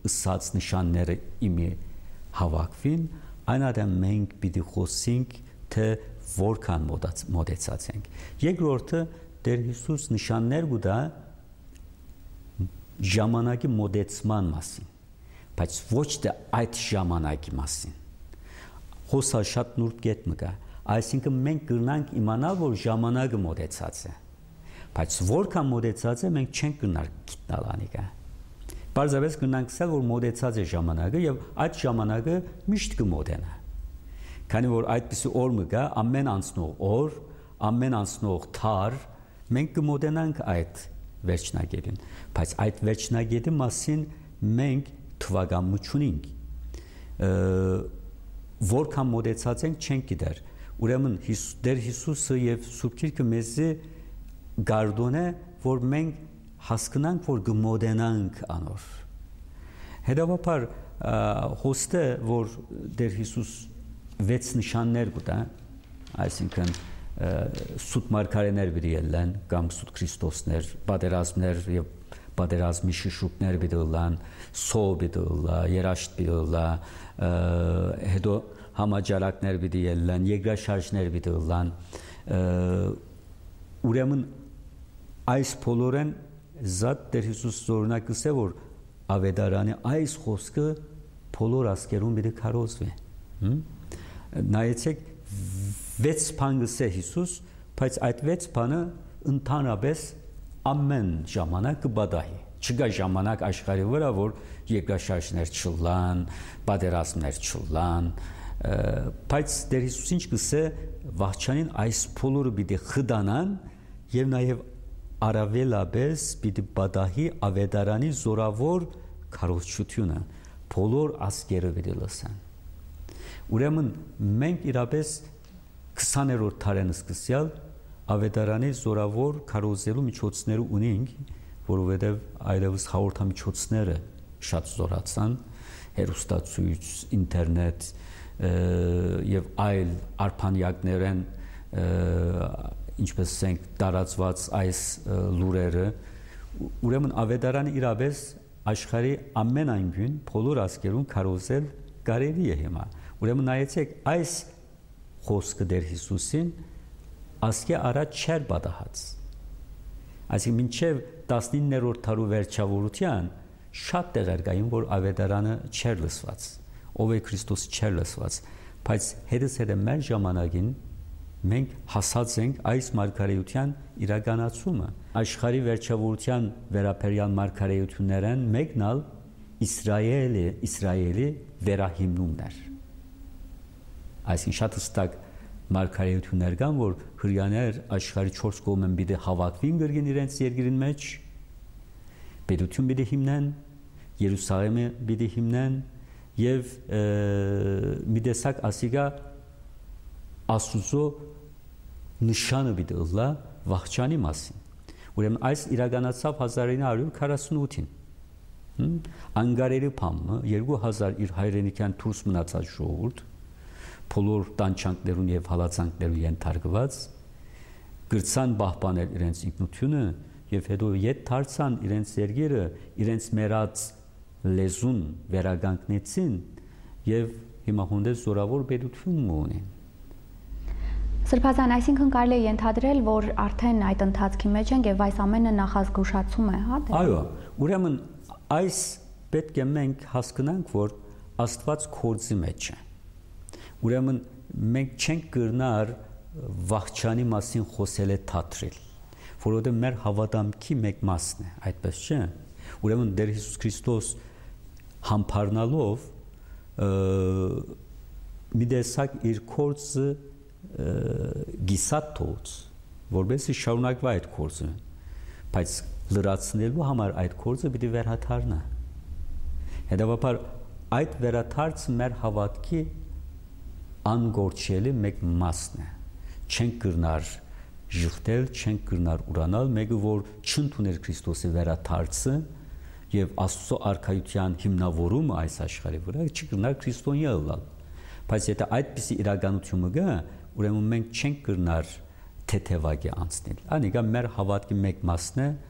ըսած նշանները իմի հավաքվին, այնադեմ մենք պիտի խոսենք, թե որքան մոտեցած ենք։ Երկրորդը Տեր Հիսուս նշաններ կտա ժամանակի մոտեցման մասին, բայց ոչ թե այդ ժամանակի մասին։ Խոսա շատ նուրբ կետ մը կա, այսինքն մենք կրնանք իմանալ, որ ժամանակը մոտեցած է, բայց որքան մոտեցած է, մենք չենք կրնար գիտնալ անիկա։ Պարզապես կրնանք ասել, որ մոտեցած է ժամանակը եւ այդ ժամանակը միշտ կմոտենա։ Քանի որ այդպիսի օր մը կա, ամեն անցնող օր, ամեն անցնող թար, մենք կմոտենանք այդ վերջնագետին, բայց այդ վերջնագետի մասին մենք թվակամու չունենք։ Որքան մոտեցած ենք չենք գիտեր։ Ուրեմն Տեր Հիսուսը եւ Սուրբ Գիրքը մեզի գարդոն է, որ մենք հասկանանք, որ կմոտենանք անոր։ Հետևաբար հոստը, որ Տեր Հիսուս 6 նշաններ կտա, այսինքն սուտ մարգարեներ պիտի ելեն կամ սուտ Քրիստոսներ, պատերազմներ եւ պատերազմի շշուկներ պիտի լան, սով պիտի լա, երաշտ պիտի լա, հետո համաճարակներ պիտի ելան, երկրաշարժներ պիտի լան։ Ուրեմն այս բոլորեն զատ Տեր Հիսուս օրինակս է, որ ավետարանի այս խոսքը բոլոր ազգերում պիտի քարոզվի։ Նայեցեք 6 բան գսե Հիսուս, բայց այդ 6 բանը ընդհանրապես ամեն ժամանակ կբադահի։ Չկա ժամանակ աշխարհի վրա, որ երկրաշարժներ չլան, պատերազմներ չլան, բայց Տեր Հիսուս ինչ կսե վաղճանին այս բոլորը պիտի խդանան եւ նաեւ առավելապես պիտի բադահի ավետարանի զորավոր քարոզչությունը, բոլոր ազգերը պիտի լսեն։ Ուրեմն մենք իրապես 20-րդ դարեն սկսյալ ավետարանի զորավոր քարոզելու միջոցները ունենք, որովհետև այլևս հաղորդամիջոցները շատ զորացան, հեռուստացույց, ինտերնետ եւ այլ արփանյակներեն, ինչպես ասենք, տարածված այս լուրերը, ուրեմն ավետարանը իրապես աշխարհի ամեն անկյուն բոլոր ազգերում քարոզել կարելի է հիմա։ Ուրեմն նայեցեք այս խոսքը Տեր Հիսուսին ասկե առաջ չեր բադահած։ Այսինքն մինչև 19-րդ դարու վերջավորության շատ տեղեր կային, որ ավետարանը չեր լսված, ով է Քրիստոս չեր լսված, բայց հետը մեր ժամանակին մենք հասած ենք այս մարգարեության իրականացումը։ Աշխարհի վերջավորության վերաբերյալ մարգարեություններն մեկնալ Իսրայելի վերահիմնումներ։ Այսինքն շատ հստակ մարգարեություններ կան, որ հրյաներ աշխարհի 4 կողմեն պիտի հավաքվին գրգին իրենց երկրին մեջ, պետություն պիտի հիմնեն, Երուսաղեմը պիտի հիմնեն եւ մի տեսակ ասիգա Աստուծո նշանը պիտի ըլլա վաղճանի մասին։ Ուրեմն այս իրականացավ 1948-ին։ Անգարերի փամը 2000 իր հայրենիքյան դուրս մնացած ժողովուրդ բոլոր տանջանքներուն եւ հալածանքներուն ենթարկված գրցան պահպանել իրենց ինքնությունը եւ հետո ետ դարձան իրենց երկիրը իրենց մեռած լեզուն վերագանքնեցին եւ հիմա հոնդես զորավոր պետություն ունեն։ Սրբազան, այսինքն կարելի է ենթադրել, որ արդեն այդ ընթացքի մեջ են եւ այս ամենը նախազգուշացում է, հա՞։ Այո, ուրեմն այս պետք է մենք հասկանանք, որ Աստված կորձի մեջ է։ Ուրեմն մենք չենք կրնար վաղճանի մասին խոսել է թատրել, որովհետև մեր հավատամքի մեկ մասն է, այդպես չէ։ Ուրեմն Տեր Հիսուս Քրիստոս համբարնալով մի տեսակ իր կորձը գիսատ թողեց, որովհետև շարունակվա այդ կորձը, բայց լրացնելու համար այդ կորձը պիտի վերադառնա։ Հետևաբար այդ վերադարձը մեր հավատքի անգործելի մեկ մասն է։ Չենք կրնար ժխտել, չենք կրնար ուրանալ, մեկը որ չընդուներ Քրիստոսի վերադարձը եւ Աստծո արքայության հիմնավորումը այս աշխարհի վրա, չկրնար քրիստոնյա ըլլալ։ Բայց եթե այդպիսի իրականությունը գա, ուրեմն մենք չենք կրնար թեթևակի անցնել։ Անիկա մեր հավատքի մեկ մասն է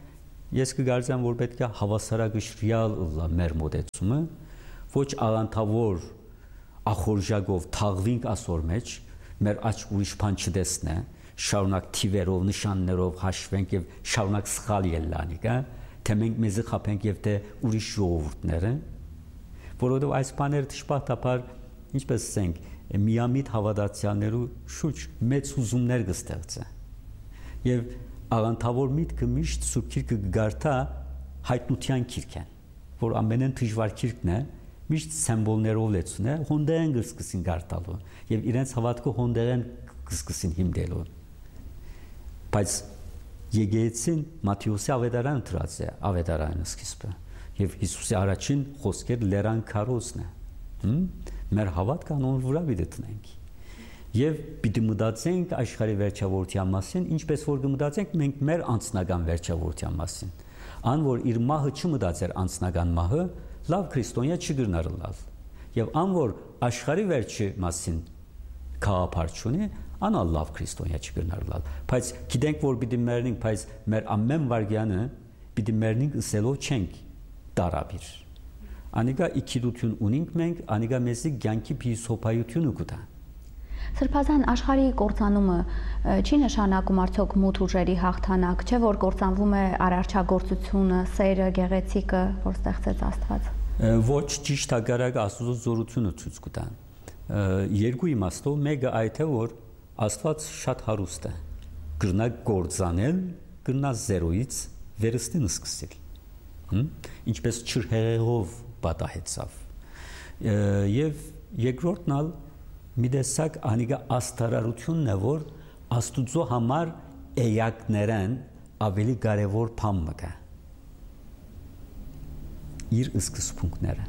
ես կգարձեմ, որ պետք է հավասարակշռյալ ըլլա մեր մոտեցումը, ոչ աղանթավոր ախորժակով թաղվինք ասոր մեջ, մեր աչ ուրիշ բան չտեսնե, շարունակ թիվերով, նշաններով հաշվենք եւ շարունակ սխալ ելանիք, թե մենք մեզի խափենք եւ թե ուրիշ ժողովուրդները, որովհետեւ այս բաները դժբախտաբար, ինչպես ասենք, միամիտ հավատացյալներու շուրջ մեծ ուզումներ կստեղծեն։ Եվ աղանթավոր միտքը միշտ Սուրբ Գիրքը կգարտա հայտնության գիրքեն, որ ամենեն դժվար գիրքն է, միշտ սիմվոլներով լեցուն է, հոնդերեն կսկսին գարտալու եւ իրենց հավատքը հոնդերեն կսկսին հիմնելու։ Բայց եկեղեցին Մատթեոսի ավետարանը դրած է, ավետարանը սկիզբը, եւ Հիսուսի առաջին խոսքեր լերան քարոզն է։ Մեր հավատքը անոնց վրա պիտի տնենք։ Եվ պիտի մտածենք աշխարհի վերջավորության մասին, ինչպես որ կմտածենք մենք մեր անձնական վերջավորության մասին։ Ան որ իր մահը չմտածեր անձնական մահը, լավ քրիստոնյա չգրնար լալ։ Եվ ան որ աշխարհի վերջի մասին քաղափար չունի, անալ լավ քրիստոնյա չգրնար լալ։ Բայց գիտենք որ պիտի մեռնենք, բայց մեր ամեն վարգյանը պիտի մեռնենք ըսելով չենք տարաբիր։ Անիկա իքիդություն ունենք մենք, անիկա մեզի ցանկի փիլիսոփայությունը կտա։ Սրբազան աշխարհի կործանումը չի նշանակում արդյոք մութ ուժերի հաղթանակ, չէ՞ որ կործանվում է արարչագործությունը, սերը, գեղեցիկը, որ ստեղծեց Աստված։ Ոչ ճիշտ հակառակը Աստծո զորությունը ցույց կտան։ Երկու իմաստով մեկը այդ է որ Աստված շատ հարուստ է։ Գրնա կործանել, գրնա զերոյից վերստին սկսել։ Ինչպես չրհեղեղով պատահեցավ։ Եվ երկրորդն ալ մի տեսակ անիկա աստարարությունն է, որ Աստուծո համար էակներեն ավելի կարևոր բան մը։ Իր սկզբունքները։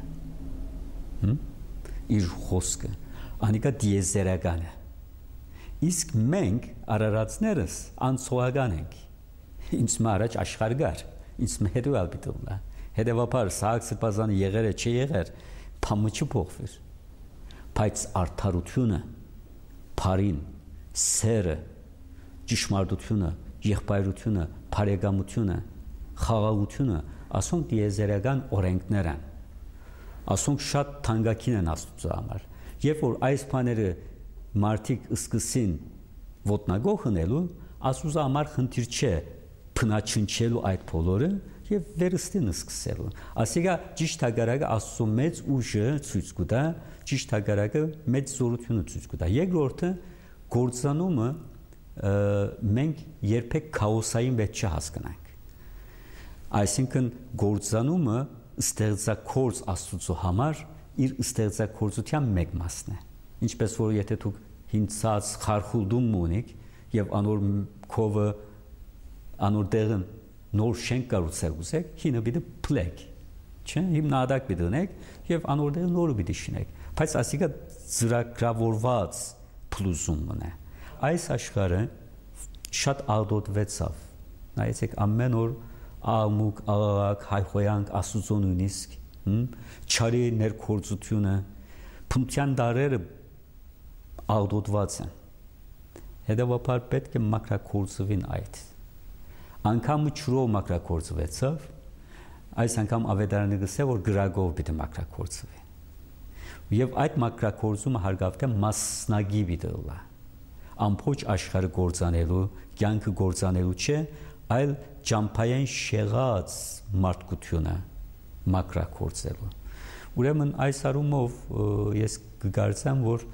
Իր խոսքը անիկա դիեզերական է։ Իսկ մենք արարածներս անցողական ենք։ Ինձ առաջ աշխարհ գար, ինձ հետո ալբիտուլա։ Հետևաբար սաղ սրբազանը եղեր է, չի եղեր, փամը չփոխվեր։ Բայց արդարությունը, բարին, սերը, ճշմարտությունը, եղբայրությունը, բարեկամությունը, խաղաղությունը, ասոնք դիեզերական օրենքներ են։ Ասոնք շատ թանկագին են Աստծո համար։ Երբ որ այս բաները մարդիկ սկսին ոտնագող հնելու, Աստծո համար խնդիր չէ փնաչնչելու այդ բոլորը եւ վերստին սկսելու։ Ասիկա ճիշտ հակառակը Աստծո մեծ ուժը ցույց կտա, ճիշտ հակառակը մեծ զորությունը ցույց կտա։ Երկրորդը գործանումը մենք երբեք քաոսային մեջ չհասկանանք։ Այսինքն գործանումը ստեղծագործ Աստծո համար իր ստեղծագործության մեկ մասն է։ Ինչպես որ եթե դուք հինցած խարխուլդում ունեք եւ անոր քովը անոր դեղն նոր շենք կառուցել ուզեք, հինը պիտի փլեք, չէ՞, հիմնադակ պիտի դնեք եւ անոր դեղը նորը պիտի շինեք, բայց ասիկա ծրագրավորված փլուզումն է։ Այս աշխարհը շատ աղդոտվեցավ։ Նայեցեք ամեն օր աղմուկ, աղաղակ, հայհոյանք, Աստծո նույնիսկ, չարի ներքործությունը, փնության դարերը աղդոտված են։ Հետևաբար պետք է մակրակորձվին այդ։ Անկամ չրով մակրակորձվեցավ, այս անգամ ավետարանը գսե որ գրագով պիտի մակրակորձվի։ Եվ այդ մակրակորձումը հարգավտ է մասնագի պիտի լա։ Ամբողջ աշխարհը գործանելու, կյանքը գործանելու չէ, այլ ճամփային շեղած մարդկությունը մակրակորձելու։ Ուրեմն այս առումով ես կգործեմ որ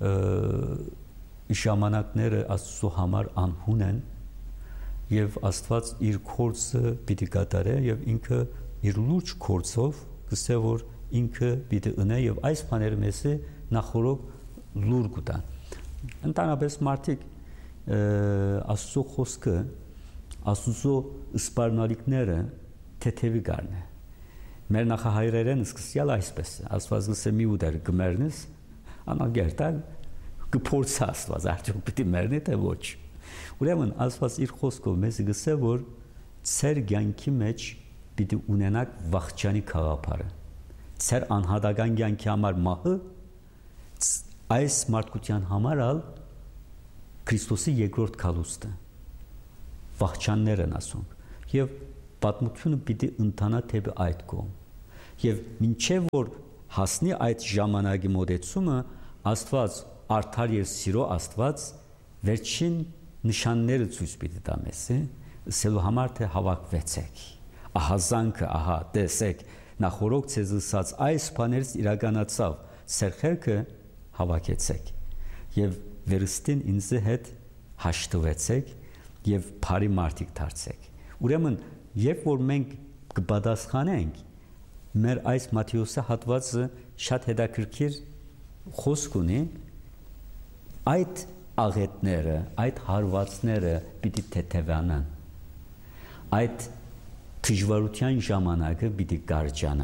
ժամանակները Աստծո համար անհուն են եւ Աստված իր կորձը պիտի կատարե եւ ինքը իր լուրջ կորձով գսե որ ինքը պիտի ունե եւ այս բաները մեզի նախորոք լուր կտան։ Ընդհանրապես մարդիկ Աստծո խոսքը, Աստծո սպառնալիքները թեթևի գարն է։ Մեր նախահայրերեն սկսյալ այսպես է։ Աստված գսե մի ուդեր գմերնես, անագերտալ կփորձ Աստված արդյոք պիտի մեռնի թե ոչ։ Ուրեմն Աստված իր խոսքով մեզ գսե որ ծեր կյանքի մեջ պիտի ունենաք վախճանի խաղապարը։ Ծեր անհատական կյանքի համար մահը այս մարդկության համար ալ Քրիստոսի երկրորդ քալուստը վախճաններ են ասոնք եւ պատմությունը պիտի ընթանա թեպի այդ կողմ։ Եվ մինչև որ հասնի այդ ժամանակի մոտեցումը, Աստված արդար եւ սիրո Աստված վերջին նշանները ցույց պիտի տա մեզ, ասելու համար թե հավաքվեցեք։ Ահա զանքը, ահա տեսեք, նախորոք ցեզ ասած այս բաներից իրականացավ, սերխերքը հավաքեցեք եւ վերստին ինձ հետ հաշտվեցեք եւ բարի մարդիկ դարձեք։ Ուրեմն, երբ որ մենք կպատասխանենք, մեր այս Մատթեոսի հատվածը շատ հետաքրքիր խոսք ունի, այդ աղետները, այդ հարվածները պիտի թեթևանան, այդ դժվարության ժամանակը պիտի կարճանա,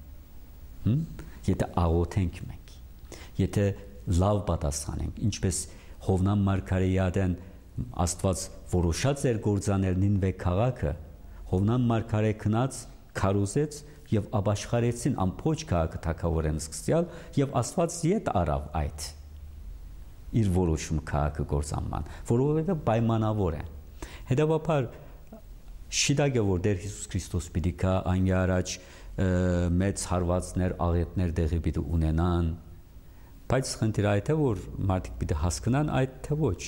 եթե աղոթենք մենք, եթե լավ պատասխանենք, ինչպես Հովնան Մարգարեյադեն Աստված որոշած էր գործանել Նինվե քաղաքը, Հովնան Մարգարե քնած քարոզեց եւ ապաշխարեցին ամբողջ քաղաքը թագավորեն սկսյալ եւ Աստված յետ արավ այդ իր որոշում քաղաքը գործանման, որովհետեւ պայմանավոր է։ Հետևաբար շիդագը որ Տեր Հիսուս Քրիստոս պիտի կա այն առաջ մեծ հարվածներ, աղետներ դեղի պիտի ունենան, բայց խնդիրը այդ է որ մարդիկ պիտի հասկանան այդ թե ոչ։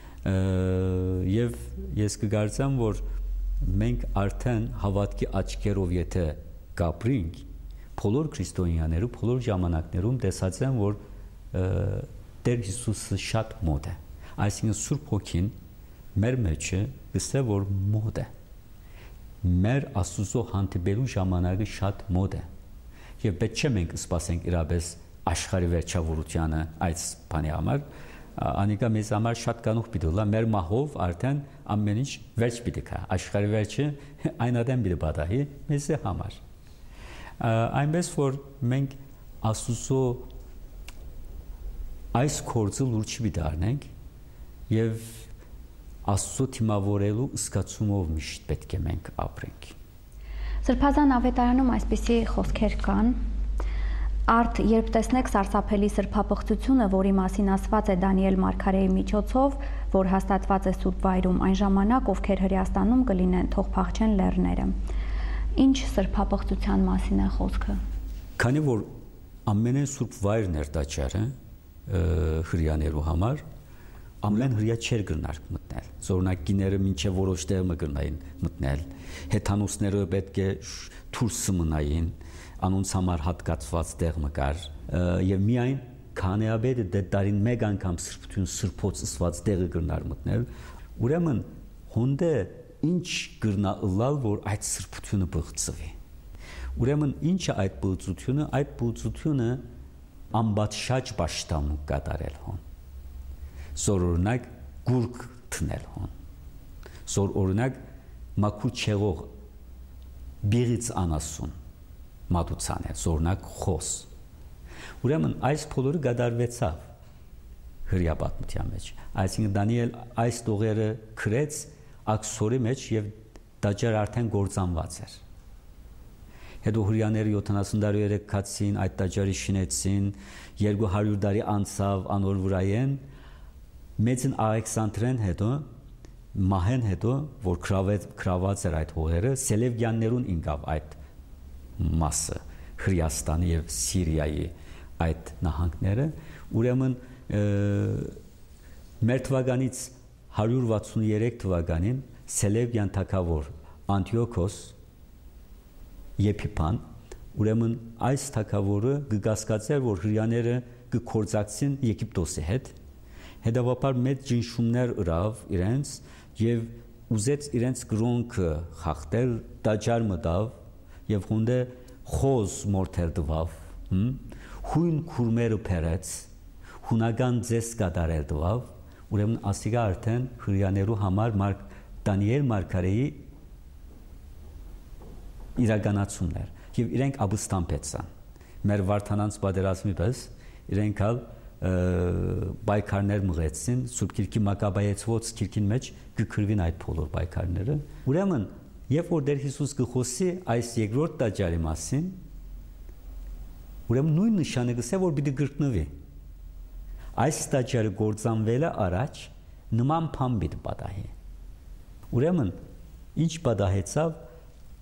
Եվ ես կգործեմ որ մենք արդեն հավատքի աչքերով եթե կապրինք, բոլոր քրիստոնյաներու, բոլոր ժամանակներում տեսած են որ Տեր Հիսուսը շատ մոտ է։ Այսինքն Սուրբ Հոգին մեր մեջը գսե որ մոտ է։ Մեր Աստծո հանդիպելու ժամանակը շատ մոտ է։ Եվ պետք չէ մենք սպասենք իրապես աշխարհի վերջավորությանը այս բանի համար, անիկա մեզ համար շատ կանուխ պիտի լա, մեր մահով արդեն ամեն ինչ վերջ պիտի գա։ Աշխարհի վերջը այնադեմ պիտի պատահի մեզ համար։ Այնպես որ մենք Աստծո այս կորձը լուրջ պիտի առնենք եւ Աստծո թիմավորելու զգացումով միշտ պետք է մենք ապրենք։ Սրբազան ավետարանում այսպիսի խոսքեր կան. Արդ երբ տեսնեք սարսափելի սրբապղծությունը, որի մասին ասված է Դանիել մարգարեի միջոցով, որ հաստատված է Սուրբ վայրում, այն ժամանակ ովքեր Հրեաստանում կլինեն, թող փախչեն լեռները։ Ինչ սրբապղծության մասին է խոսքը։ Քանի որ ամենասուրբ վայրն էր տաճարը հրյաներու համար, ամեն հրյա չեր գնար մտնել։ Զորնակ գիները մինչև որոշ տեղ մգնային մտնել։ Հեթանոսները պետք է դուրս մնային, անոնց համար հատկացված տեղ մկար եւ միայն քանեաբեդը դետարին մեկ անգամ սրբություն սրբոց ըսված տեղը գնար մտնել։ Ուրեմն հոնդե ինչ գրնա ըլալ որ այդ սրբությունը բղծվի։ Ուրեմն ինչը այդ բղծությունը ամբատշաճ պաշտամու կատարել հոն, զոր օրինակ գուրկ թնել հոն, զոր օրինակ մաքուր չեղող բիղից անասուն մատուցանել, զորնակ խոս։ Ուրեմն այս բոլորը գդարվեցավ հրյապատմության մեջ, այսինքն Դանիել այս տողերը քրեց աքսորի մեջ եւ տաճար արդեն գործանված էր։ Հետո հրյաները 70 տարի կացին, այդ տաճարի շինեցին, 200 տարի անցավ անոր վրայեն, մեծն Ալեքսանդրեն հետո, մահեն հետո, որ քրաված էր այդ հողերը, Սելևկյաններուն ինկավ այդ մասը, Հրեաստանի եւ Սիրիայի այդ նահանգները, ուրեմն մեր թվականից 163 թվականին Սելևկյան թագավոր Անտիոքոս Եփիփան, ուրեմն այս թագավորը գկասկածեր որ հրյաները կկործակցին Եգիպտոսի հետ, հետևաբար մեծ ջնշումներ ըրավ իրենց եւ ուզեց իրենց գրոնքը խախտել, տաճար մտավ եւ հոնդե խոզ մորթեր դվավ, հույն քուրմերը փերեց, հունական ձես կատարել դվավ, ուրեմն ասիգա արդեն հրյաներու համար Դանիել մարգարեի իրականացումներ եւ իրենք ապստամբեցան մեր վարդանանց պատերազմի պես իրենք ալ բայկարներ մղեցին Սուրբ Գիրքի Մակաբայեցված գիրքին մեջ գկրվին այդ բոլոր բայկարները ուրեմն երբ որ Տեր Հիսուս գխոսի այս երկրորդ տաճարի մասին ուրեմն նույն նշանը գսե որ պիտի գրկնվի այս տաճարը գործանվելը առաջ նման բան պիտի պատահի ուրեմն ինչ պատահեցավ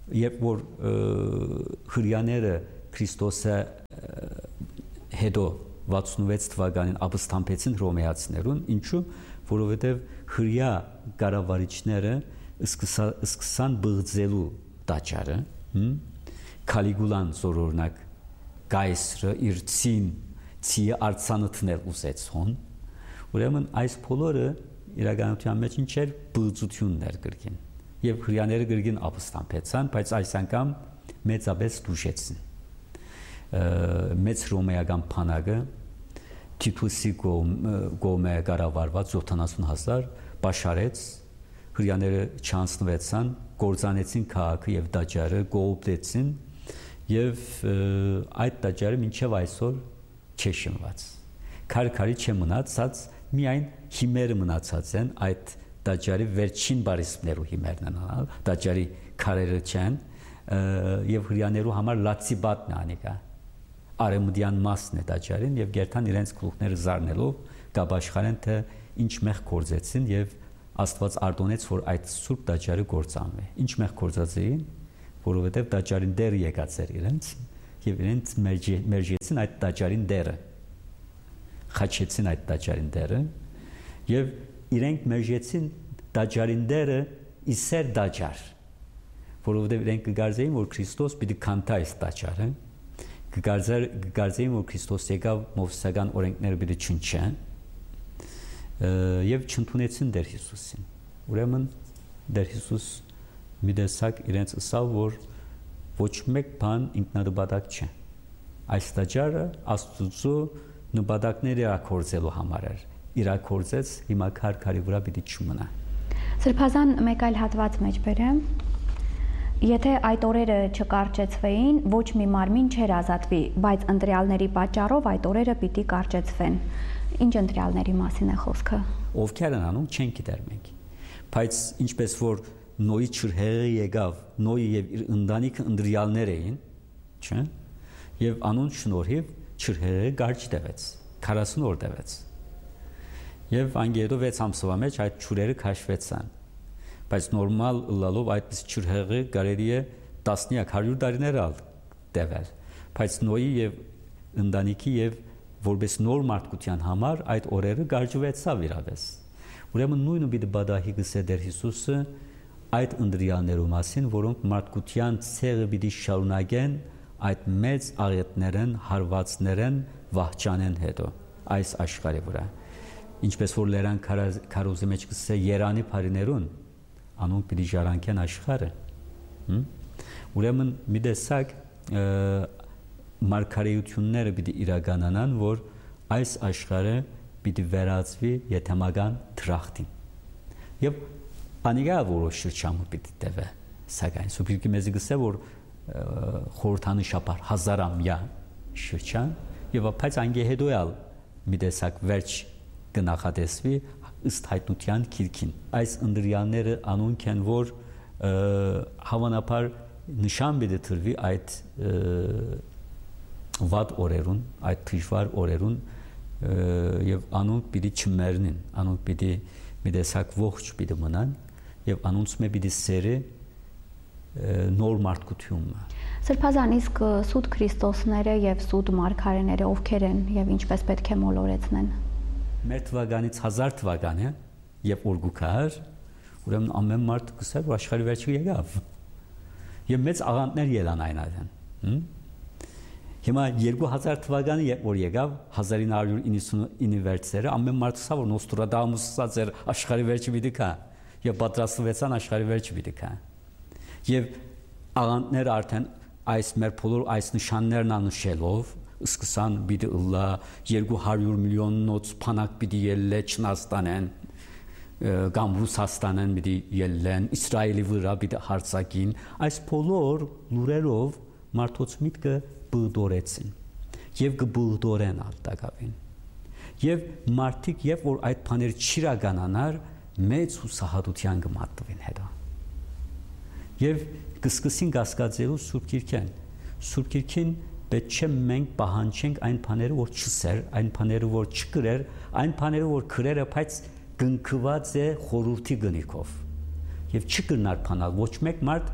երբ որ հրյաները Քրիստոսը հետո 66 թվականին ապստամբեցին հռոմեացիներուն, ինչու, որովհետև հրյա կառավարիչները սկսան բղձելու տաճարը, Կալիգուլան զորօրինակ Գայսրը իր ցիը արցանցնել ուզեցուն, ուրեմն այս բոլորը իրականության մեջ ինչ էր բղձություններ գրգին, եւ հրյաները գրգին ապստամբեցան, բայց այս անգամ մեծապես դուժեցին, մեծ հռոմեական բանակը Տիտուսի կողմէ կառավարված 70,000 բաշարեց, հրյաները չանցնվեցան, կործանեցին քաղաքը եւ տաճարը, կողոպտեցին եւ այդ տաճարը մինչեւ այսօր չի շնված։ Քարքարի չմնացած միայն հիմերը մնացած են այդ տաճարի վերջին բարիսպներու հիմերն են, տաճարի քարերը չեն եւ հրյաներու համար լացիբատն է անիկա։ Արեմուդյան մասն է տաճարին եւ գերտան իրենց գլուխները զարնելով կապաշխարեն թե ինչ մեղ կործեցին եւ Աստված արտոնեց որ այդ սուրբ տաճարը կործանվի։ Ինչ մեղ կործած էին, որովհետեւ տաճարին դեր եկած էր իրենց եւ իրենց մերժեցին այդ տաճարին դերը։ Խաչեցին այդ տաճարին դերը եւ իրենք մերժեցին տաճարին դերը իսեր տաճար, որովհետեւ իրենք կգարձեին որ Քրիստոս պիտի քանթա այս տաճարը, կգարձեին որ Քրիստոս եկավ մովսեսական օրենքները պիտի չնչեն եւ չընդունեցին Տեր Հիսուսին։ Ուրեմն Տեր Հիսուս մի տեսակ իրենց ասավ որ ոչ մեկ բան ինքնադպատակ չէ։ Այս տաճարը Աստծո նպատակները իրակորձելու համար էր։ Իրակորձեց հիմա քարքարի վրա պիտի չմնա։ Սրբազան մեկ այլ հատված մեջ բերեմ։ Եթե այդ օրերը չկարճեցվեին, ոչ մի մարմին չէր ազատվի, բայց ընտրյալների պատճառով այդ օրերը պիտի կարճեցվեն։ Ինչ ընտրյալների մասին է խոսքը։ Ովքեր են անում, չեն գիտեր մենք։ Բայց ինչպես որ Նոյի ճրհեղը եկավ, Նոյի եւ իր ընտանիքը ընտրյալներ էին, չէ՞։ Եվ անուն շնորհիվ ճրհեղը կարճ տևեց, 40 օր տևեց։ Եվ անգետո 6 ամսվա մեջ այդ ճուրերը քաշվեցան։ Բայց նորմալ լալով այդպես ճրհեղը կարելի է 10-100 տարիներ ալ տևել։ Բայց Նոյի եւ ընտանիքի եւ որպես նոր մարդկության համար այդ օրերը կարճվեցավ իրավես։ Ուրեմն նույնը պիտի բադահի գսե Տեր Հիսուսը այդ ընտրյալներու մասին, որոնք մարդկության ցեղը պիտի շարունակեն այդ մեծ աղետներն, հարվածներն վահճանեն հետո այս աշխարհի վրա։ Ինչպես որ Լերան քարոզի մեջ գսե Երանի բարիներուն, անոնք պիտի ժառանգեն աշխարհը։ Ուրեմն մի տեսակ մարգարեությունները պիտի իրականանան, որ այս աշխարհը պիտի վերածվի եթեմական դրախտին։ Եվ անիկա որոշ շրջան պիտի տևե, սակայն սուբիրկի մեզի գսե որ խորհրդանշաբար 1000-ամյա շրջան եւ բայց անգե հետոյալ մի տեսակ վերջ կնախատեսվի ըստ հայտնության քիրքին։ Այս ընտրյալները անոնք են որ հավանաբար նշան պիտի տրվի այդ վատ օրերուն, այդ դժվար օրերուն եւ անոնք պիտի չմեռնին, անոնք պիտի մի տեսակ ողջ պիտի մնան եւ անոնց մե պիտի սերը նոր մարդկությունը։ Սրբազան իսկ սուտ Քրիստոսները եւ սուտ մարգարեները ովքեր են եւ ինչպես պետք է մոլորեցնեն։ Մեր թվականից 1000 թվական է եւ օրգուքար, ուրեմն ամեն մարդ կսեր որ աշխարհի վերջը եկավ։ Եվ մեծ աղանդներ ելան այն այդեն։ Հիմա 2000 թվականը երբ որ եկավ 1999 վերջերը ամեն մարդ սա որ Նոստրադամուսած էր աշխարհի վերջը պիտի կա եւ պատրաստվեցան աշխարհի վերջը պիտի կա։ Եվ աղանդները արդեն այս մեր բոլոր այս նշաններն անշելով սկսան պիտի ըլլա 200 միլիոնոց փանակ պիտի ելլե Չինաստանեն կամ Ռուսաստանեն պիտի ելլեն Իսրայելի վրա պիտի հարձակին այս բոլոր լուրերով մարդոց միտքը բուդորեցին եւ կբուդորեն արտակավին եւ մարդիկ եւ որ այդ բաներ չիրականանար մեծ հուսահատության կմատնվին հետո եւ կսկսին կասկածելու Սուրբ Գիրքեն Սուրբ Գիրքին պետք չէ մենք պահանջենք այն բաները որ չսեր այն բաները որ չկրեր այն բաները որ քրերը բայց կնքված է խորհրդի գնիկով եւ չկրնար բանալ ոչ մեկ մարդ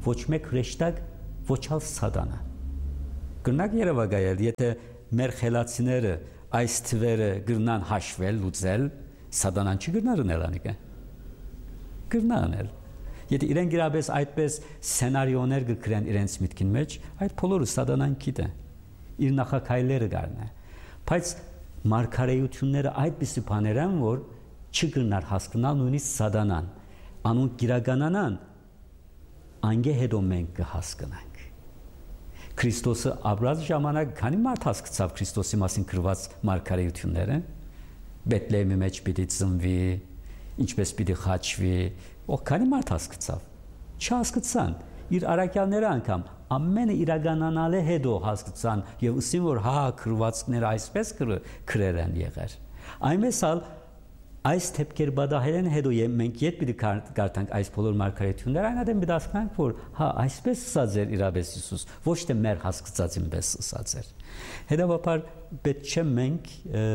ոչ մեկ հրեշտակ ոչալ սատանա։ Կրնակ երևակայել, եթե մեր խելացիները այս թվերը գրնան հաշվել, լուծել, սատանան չի գրնա ռնել անիկը։ Գրնա անել։ Եթե իրենք իրապես այդպես սցենարիոներ գրեն իրենց միտքին մեջ, այդ բոլորը սատանան գիտե։ Իր նախակայլերը գարնա։ Բայց մարգարեությունները այդպիսի բաներ են, որ չգրնար հասկանալ նույնիսկ սատանան։ Անուն գիրականանան, անգե հետո մենք կհասկանանք։ Քրիստոսը ապրած ժամանակ քանի մարդ հասկացավ Քրիստոսի մասին գրված մարգարեությունները, Բեթլեհեմի մեջ պիտի ծնվի, ինչպես պիտի խաչվի, քանի մարդ հասկացավ։ Չհասկացան, իր արաքյալները անգամ ամենը իրականանալը հետո հասկացան եւ ըսին որ հա գրվածքները այսպես գրել են եղեր։ Այնպես ալ այս թեփքեր բադահելեն հետո մենք յետ պիտի կարդանք այս բոլոր մարգարեությունները, այնադեմ պիտի ասենք որ հա այսպես ասած էր իրապես Հիսուս, ոչ թե մեր հասկացածին պես ասած էր։ Հետևաբար պետք չէ մենք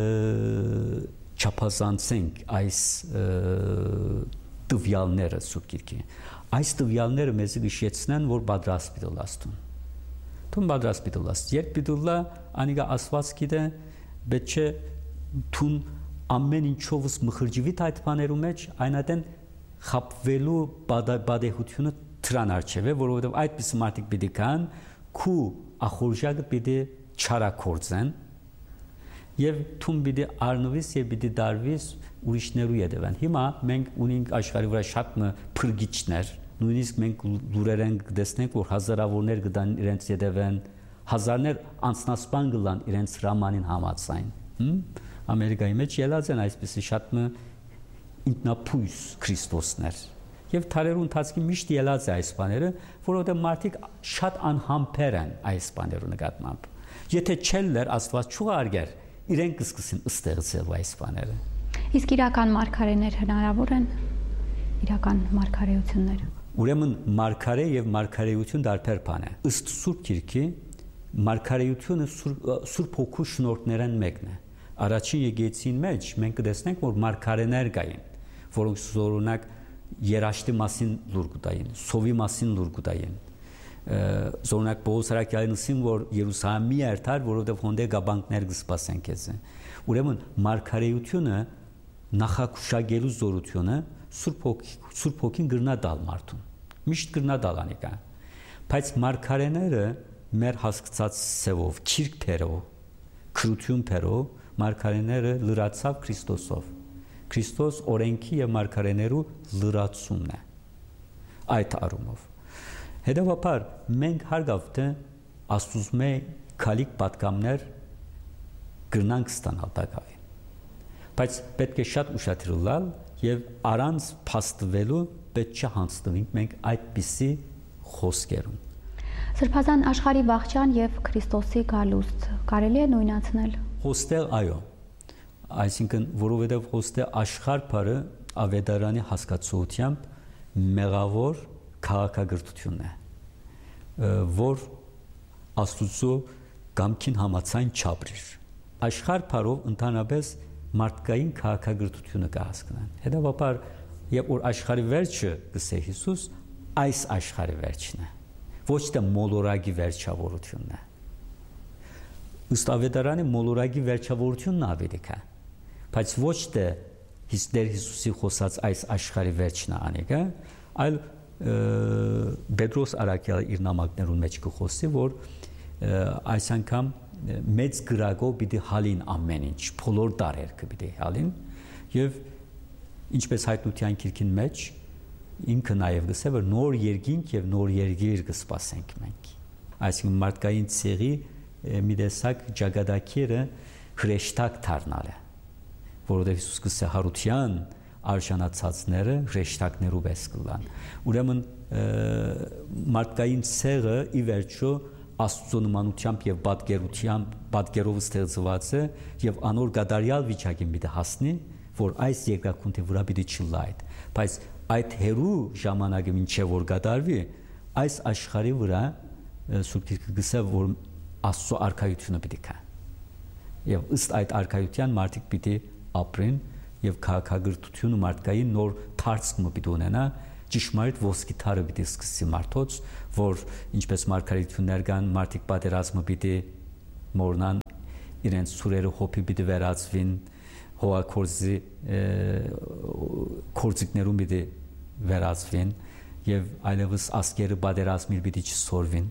չափազանցենք այս տվյալները Սուրբ Գիրքի։ Այս տվյալները մեզ հիշեցնեն, որ պատրաստ պիտի լաստուն։ Թուն պատրաստ պիտի լաստ։ Երբ պիտի լա, անիկա ասված գիտե, պետք չէ թուն ամեն ինչովս մխրջվի այդ բաներու մեջ, այնատեն խապվելու բադեհությունը դրան արջև է, որովհետև այդպես մարդիկ պիտի կան, քու ախորժակը պիտի չարակորձեն, եւ թուն պիտի արնվիս եւ պիտի դարվիս ուրիշներու յետևեն։ Հիմա մենք ունենք աշխարհի վրա շատ փրկիչներ, նույնիսկ մենք լուրերեն կտեսնենք, որ հազարավորներ կդան իրենց յետևեն, հազարներ անձնասպան կլան իրենց հրամանին համաձայն։ Ամերիկայի մեջ ելած են այսպիսի շատ ինքնապույս Քրիստոսներ։ Եվ թարերու ընթացքի միշտ ելած է այս բաները, որովհետև մարդիկ շատ անհամբեր են այս բաներու նկատմամբ։ Եթե չելներ Աստված չուղարկեր, իրենք կսկսեն ստեղծել այս բաները։ Իսկ իրական մարգարեներ հնարավոր են իրական մարգարեությունները։ Ուրեմն մարգարե եւ մարգարեություն դարբեր բան է։ Ըստ Սուրբ Գիրքի մարգարեությունը Սուրբ Հոգու շնորհքներն մեկն է։ Առաջին եկեղեցին մեջ մենք կտեսնենք, որ մարգարեներ կային, որոնք օրինակ երաշտի մասին լուր կտային, սովի մասին լուր կտային։ Օրինակ Պողոս Արաքյալն ասին, որ Երուսաղեմի երթար, որովհետև հոնդե գաբանքներ կսպասեն քեզ։ Ուրեմն մարգարեությունը նախակուշագելու զորությունը Սուրբ Հոգին գրնա դալ մարդուն։ Միշտ գրնա դալ անիկա։ Բայց մարգարեները մեր հասկացած սևով, քիրք փերով, քրություն փերով մարգարեները լրացավ Քրիստոսով։ Քրիստոս օրենքի եւ մարգարեներու լրացումն է այդ առումով։ Հետևաբար մենք հարգավ թե Աստուծմե քալիք պատկամներ գրնանք ստանալ տակավին։ Բայց պետք է շատ ուշադրել լալ եւ առանց փաստվելու պետք չէ հանձնվենք մենք այդպիսի խոսքերում։ Սրբազան աշխարհի վաղճան եւ Քրիստոսի գալուստ կարելի է նույնացնել։ Հոստեղ այո, այսինքն որովհետև հոստեղ աշխարհ բառը ավետարանի հասկացությամբ մեղավոր քաղաքագրությունն է, որ Աստուծո կամքին համաձայն չապրիր։ Աշխարհ բառով ընդհանրապես մարդկային քաղաքագրությունը կհասկանան։ Հետևաբար, երբ որ աշխարհի վերջը գսե Հիսուս, այս աշխարհի վերջն է, ոչ թե մոլորակի վերջավորությունն է։ Ըստ ավետարանի մոլորակի վերջավորությունն ավելի է, բայց ոչ թե Դեր Հիսուսի խոսած այս աշխարհի վերջն է անիկա, այլ Պետրոս Արաքյալը իր նամակներուն մեջ կխոսի, որ այս անգամ մեծ գրագով պիտի հալին ամեն ինչ, բոլոր դարերը պիտի հալին, եւ ինչպես հայտնության գիրքին մեջ ինքը նաև գսե որ նոր երկինք եւ նոր երկիր կսպասենք մենք։ Այսինքն մարդկային ցեղի մի տեսակ ճակատագիրը հրեշտակ դառնալ է, որովհետեւ Հիսուս գսե հարության արժանացածները հրեշտակներով էս կլան։ Ուրեմն մարդկային ցեղը ի վերջո Աստծո նմանությամբ եւ պատկերով ստեղծված է եւ անոր գադարյալ վիճակին պիտի հասնի, որ այս երկրակունթի վրա պիտի չլայդ, բայց այդ հերու ժամանակը մինչեւ որ գադարվի, այս աշխարհի վրա Սուրբ Գիրքը գսե որ Աստծո արքայությունը պիտի կա։ Եվ ըստ այդ արքայության մարդիկ պիտի ապրեն եւ քաղաքագրությունը մարդկային նոր դարձումը պիտի ունենա, ճշմարիտ ոսկի թարը պիտի սկսի մարդոց, որ ինչպես մարգարեություններ կան, մարդիկ պատերազմը պիտի մորնան, իրենց սուրերը հոփի պիտի վերածվին, հողակորձի կորձիկներում պիտի վերածվին եւ այլևս ասկերը պատերազմի պիտի չսորվին,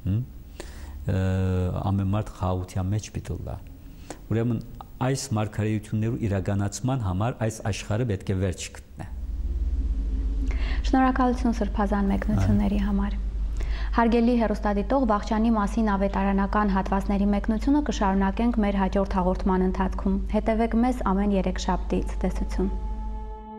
ամեն մարդ խաղաղության մեջ պիտի լա։ Ուրեմն այս մարգարեություններու իրականացման համար այս աշխարհը պետք է վերջ գտնե։ Շնորհակալություն սրբազան մեկնությունների համար։ Հարգելի հեռուստադիտող, Վախճանի մասին ավետարանական հատվածների մեկնությունը կշարունակենք մեր հաջորդ հաղորդման ընթացքում։ Հետևեք մեզ ամեն երեքշաբթի։ Ցտեսություն։